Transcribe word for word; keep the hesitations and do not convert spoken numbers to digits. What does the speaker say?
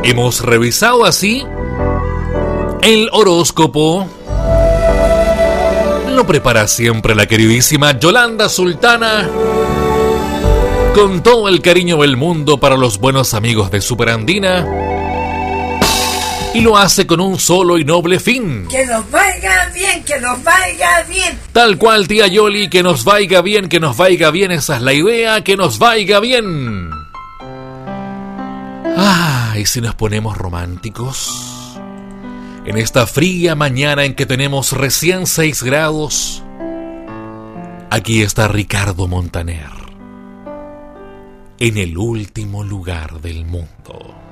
Hemos revisado así el horóscopo. Lo prepara siempre la queridísima Yolanda Sultana, con todo el cariño del mundo para los buenos amigos de Superandina, y lo hace con un solo y noble fin: que nos vaya bien, que nos vaya bien. Tal cual, tía Yoli, que nos vaya bien, que nos vaya bien, esa es la idea, que nos vaya bien. Ah, y si nos ponemos románticos, en esta fría mañana en que tenemos recién seis grados, aquí está Ricardo Montaner, en el último lugar del mundo.